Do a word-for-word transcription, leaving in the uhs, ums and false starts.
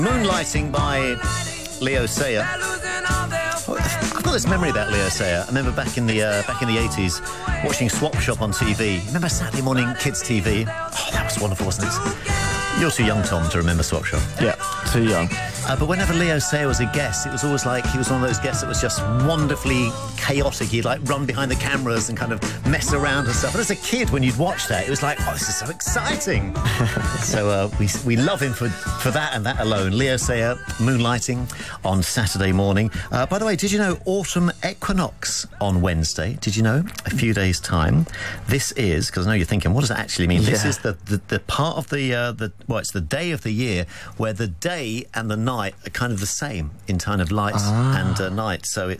Moonlighting by Leo Sayer. I've got this memory about Leo Sayer. I remember back in the uh, back in the eighties watching Swap Shop on T V. Remember Saturday morning kids T V? Oh, that was wonderful, wasn't it? You're too young, Tom, to remember Swap Shop. Yeah, too young. Uh, but whenever Leo Sayer was a guest, it was always like he was one of those guests that was just wonderfully chaotic. He'd like run behind the cameras and kind of mess around and stuff. But as a kid, when you'd watch that, it was like, oh, this is so exciting. so uh, we we love him for, for that and that alone. Leo Sayer, Moonlighting on Saturday morning. Uh, by the way, did you know autumn equinox on Wednesday? Did you know? A few days' time. This is, because I know you're thinking, what does that actually mean? Yeah. This is the, the, the part of the, uh, the, well, it's the day of the year where the day and the night are kind of the same in kind of light ah. and uh, night. So it